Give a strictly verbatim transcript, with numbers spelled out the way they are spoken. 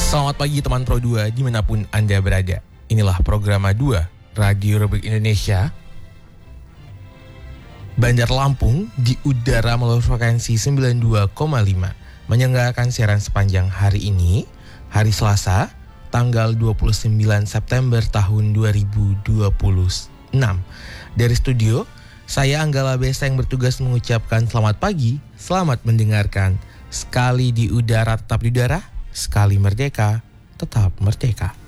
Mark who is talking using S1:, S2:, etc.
S1: Selamat pagi teman Pro dua dimanapun Anda berada. Inilah program dua Radio Republik Indonesia Bandar Lampung di udara melalui frekuensi sembilan puluh dua koma lima menyelenggarakan siaran sepanjang hari ini, hari Selasa, tanggal dua puluh sembilan September tahun dua ribu dua puluh enam. Dari studio, saya Anggala Besa yang bertugas mengucapkan selamat pagi, selamat mendengarkan. Sekali di udara tetap di udara, sekali merdeka tetap merdeka.